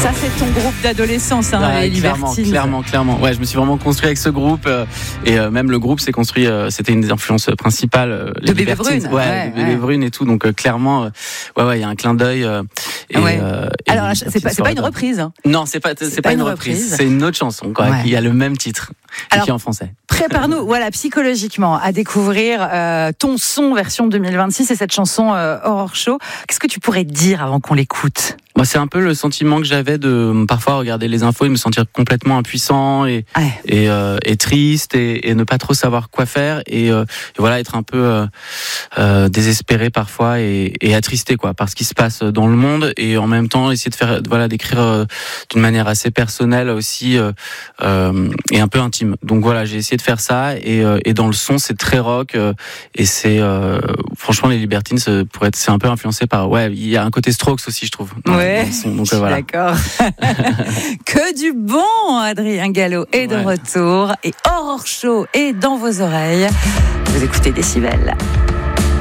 Ça, c'est ton groupe d'adolescence, les Libertines. Clairement. Ouais, je me suis vraiment construit avec ce groupe et même le groupe s'est construit. C'était une des influences principales. De Bébé Brune. De Bébé Brune et tout. Donc clairement, il y a un clin d'œil. Alors, c'est pas une reprise. Hein. Non, c'est pas une reprise. C'est une autre chanson qui a le même titre et qui est en français. Prépare-nous, psychologiquement, à découvrir ton son version 2026 et cette chanson Horror Show. Qu'est-ce que tu pourrais dire avant qu'on l'écoute ? C'est un peu le sentiment que j'avais de parfois regarder les infos et me sentir complètement impuissant et triste et ne pas trop savoir quoi faire et voilà, être un peu désespéré parfois et attristé par ce qui se passe dans le monde et en même temps essayer de d'écrire d'une manière assez personnelle aussi et un peu intime. Donc voilà, j'ai essayé de faire ça et dans le son c'est très rock et c'est franchement les Libertines c'est un peu influencé par il y a un côté Strokes aussi, je trouve. Donc, voilà. D'accord. Que du bon, Adrien Gallo est de retour et Horror Show est dans vos oreilles. Vous écoutez Décibel.